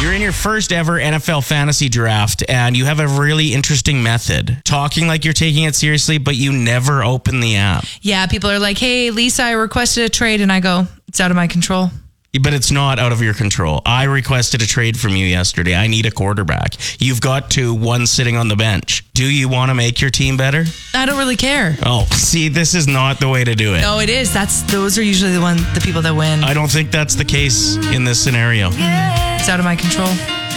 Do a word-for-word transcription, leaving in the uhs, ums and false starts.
You're in your first ever N F L fantasy draft, and you have a really interesting method. Talking like you're taking it seriously, but you never open the app. Yeah, people are like, hey, Lisa, I requested a trade. And I go, it's out of my control. But it's not out of your control. I requested a trade from you yesterday. I need a quarterback. You've got two, one sitting on the bench. Do you want to make your team better? I don't really care. Oh, see, this is not the way to do it. No, it is. That's Those are usually the one, the people that win. I don't think that's the case in this scenario. It's out of my control.